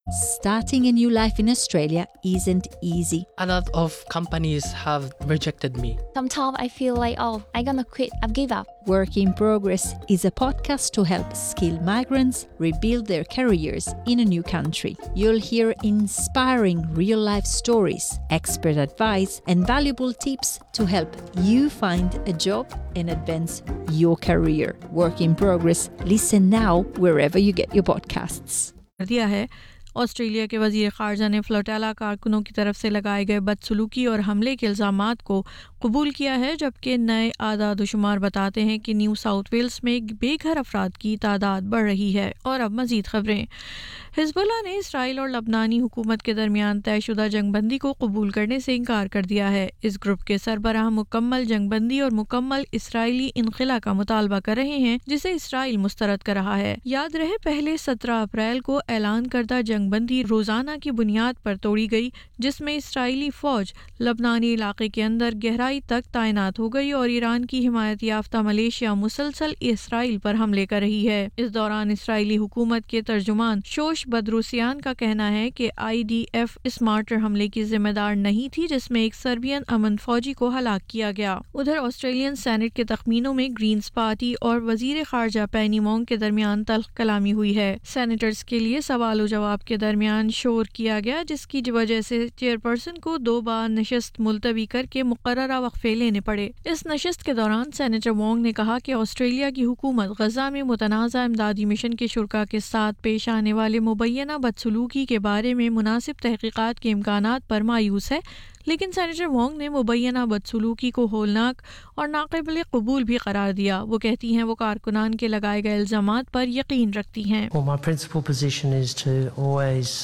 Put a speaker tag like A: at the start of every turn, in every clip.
A: Starting a new life in Australia isn't easy.
B: A lot of companies have rejected me.
C: Sometimes I feel like, I'm gonna quit, I've give up.
A: Work in Progress is a podcast to help skilled migrants rebuild their careers in a new country. You'll hear inspiring real-life stories, expert advice, and valuable tips to help you find a job and advance your career. Work in Progress. Listen now wherever you get your podcasts.
D: दिया है Australia के वज़ीर ख़ारजा ने flotilla कारकुनों की तरफ से लगाए गए बदसलूकी और हमले के इल्ज़ामात को कबूल किया है, जबकि नए आदाद व शुमार बताते हैं कि न्यू साउथ वेल्स में बेघर अफराद की तादाद बढ़ रही है। और अब मज़ीद ख़बरें। हिज़्बुल्लाह ने इसराइल और लबनानी हुकूमत के दरमियान तयशुदा जंगबंदी को कबूल करने से इनकार कर दिया है। इस ग्रुप के सरबराह मुकम्मल जंगबंदी और मुकम्मल इसराइली इनखिला का मुतालबा कर रहे हैं, जिसे इसराइल मुस्तरद कर रहा है। याद रहे, पहले 17 अप्रैल को ऐलान करदा जंगबंदी रोज़ाना की बुनियाद पर तोड़ी गई, जिसमें इसराइली फ़ौज लबनानी इलाके के अंदर गहराई तक तैनात हो गई और ईरान की हिमायत याफ्ता मलेशिया मुसलसल इसराइल पर हमले कर रही है। इस दौरान इसराइली हुकूमत के तर्जुमान शोश बदरुसियान का कहना है कि IDF इस मार्टर हमले की जिम्मेदार नहीं थी, जिसमें एक सर्बियन अमन फौजी को हलाक किया गया। उधर ऑस्ट्रेलियन सेनेट के तखमीनों में ग्रीन्स पार्टी और वजीर खारजा पेनी मोंग के दरमियान तल्ख कलामी हुई है। सेनेटर्स के लिए सवाल और जवाब के दरमियान शोर किया गया, जिसकी वजह से चेयरपर्सन को 2 बार नशस्त मुलतवी करके मुकर्ररा वक्फे लेने पड़े। इस नशस्त के दौरान सेनेटर वोंग ने कहा कि ऑस्ट्रेलिया की हुकूमत गजा में मुतनाज़ा इमदादी मिशन के शुरका के साथ पेश आने वाले मुबैना बदसलूकी के बारे में मुनासिब तहकीकात के इम्कानात पर मायूस है, लेकिन सेनेटर वोंग ने मुबैना बदसलूकी को होलनाक और नाक़िबिल कबूल भी करार दिया। वो कहती हैं वो कारकुनान के लगाए गए इल्ज़ामात पर यकीन रखती हैं।
E: Well, my principal position is to always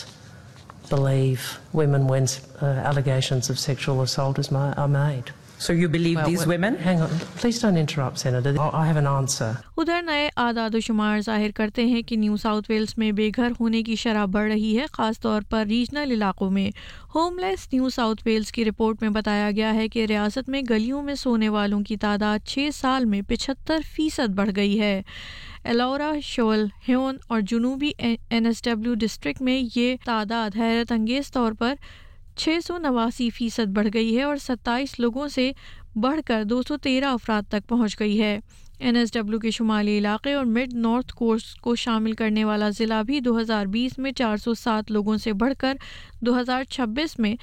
E: believe women when allegations of sexual assault are made.
F: So you believe these women?
E: Hang on, please don't interrupt, Senator. I have an answer.
D: उधर नए आदाद शुमार जाहिर करते हैं कि new south Wales में बेघर होने की शरह बढ़ रही है, खास तौर पर रीजनल इलाकों में। होमलेस न्यू साउथ वेल्स की रिपोर्ट में बताया गया है कि रियासत में गलियों में सोने वालों की तादाद 6 साल में 75% बढ़ गई है। एलोरा, शोल, ह्योन और जुनूबी NSW डिस्ट्रिक्ट में ये तादाद हैरत अंगेज तौर पर 689% बढ़ गई है और 27 लोगों से बढ़कर 213 अफराद तक पहुंच गई है। NSW के शुमाली इलाके और मिड नॉर्थ कोस्ट को शामिल करने वाला ज़िला भी 2020 में 407 लोगों से बढ़कर 2026 में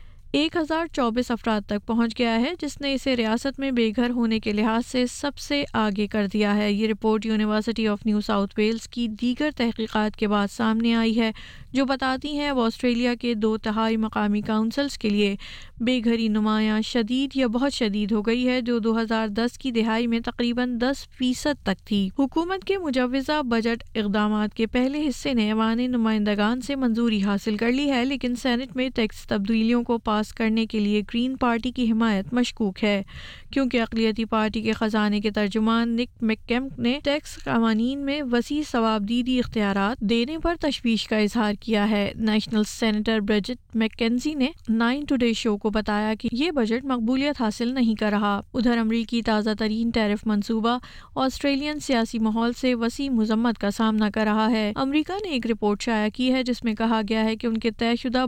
D: 1024 अफराद तक पहुंच गया है, जिसने इसे रियासत में बेघर होने के लिहाज से सबसे आगे कर दिया है। ये report university of new south Wales की दीगर तहकीकात के बाद सामने आई है, जो बताती हैं अब ऑस्ट्रेलिया के 2/3 मकामी काउंसिल्स के लिए बेघरी नुमायां शदीद या बहुत शदीद हो गई है, जो 2010 की दिहाई में तकरीबन 10% तक थी। हुकूमत के मुजव्वज़ा बजट इक़दामात के पहले हिस्से ने ऐवान नुमाइंदगान से मंजूरी हासिल कर ली है, लेकिन सेनेट में टैक्स तब्दीलियों को पास करने के लिए ग्रीन पार्टी की हिमायत मशकूक है, क्योंकि अक़लियती पार्टी के ख़जाने के तर्जुमान निक मैककेम्प ने टैक्स क़वानीन में वसी सवाबदीदी इख्तियारात देने पर तशवीश का इजहार किया है। नेशनल सेनेटर ब्रिजिट मैकेंजी ने 9 टुडे शो को बताया कि ये बजट मकबूलियत हासिल नहीं कर रहा। उधर अमरीकी ताज़ा तरीन टैरिफ मंसूबा ऑस्ट्रेलियन सियासी माहौल से वसी मजम्मत का सामना कर रहा है। अमरीका ने एक रिपोर्ट शाया की है, जिसमें कहा गया है कि उनके तयशुदा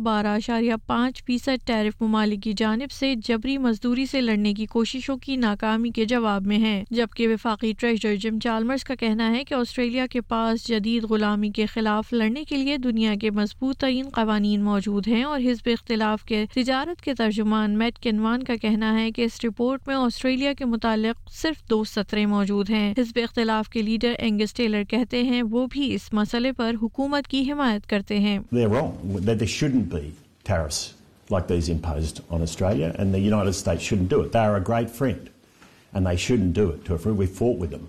D: 12.5% टैरिफ ममालिक की जानिब से जबरी मजदूरी से लड़ने की कोशिशों की नाकामी के जवाब में है, जबकि वफाकी ट्रेजरर जिम चाल्मर्स का कहना है कि ऑस्ट्रेलिया के पास जदीद गुलामी के खिलाफ लड़ने के लिए दुनिया के मजबूत तरीन क़वानीन मौजूद हैं। और हिज़्ब इख्तिलाफ के तिजारत के तर्जुमान मैट किनवान का कहना है कि इस रिपोर्ट में ऑस्ट्रेलिया के मुतालिक सिर्फ 2 सतरें मौजूद हैं। हिज़्ब इख्तिलाफ के लीडर एंगस टेलर कहते हैं वो भी इस मसले पर हुकूमत की हिमायत करते हैं।
G: They're wrong. That there shouldn't be tariffs like these imposed on Australia, and the United States shouldn't do it. They are a great friend, and they shouldn't do it to a friend. We fought with them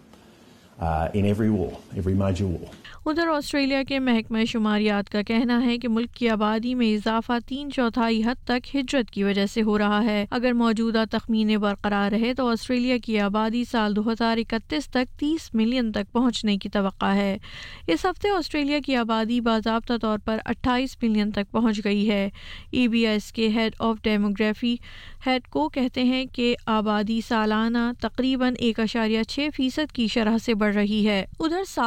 G: in every war, every major war.
D: उधर Australia के महकमा शुमारियात का कहना है कि मुल्क की आबादी में इजाफा 3/4 हद तक हिजरत की वजह से हो रहा है। अगर मौजूदा तखमीने बरकरार रहे तो ऑस्ट्रेलिया की आबादी साल 2031 तक 30 मिलियन तक पहुंचने की तवक्का है। इस हफ्ते ऑस्ट्रेलिया की आबादी बाज़ाब्ता तौर पर 28 मिलियन तक पहुंच गई है। EBS के हेड ऑफ डेमोग्राफी हेड को कहते हैं कि आबादी सालाना तकरीबन 1.6% की शरह से बढ़ रही है। उधर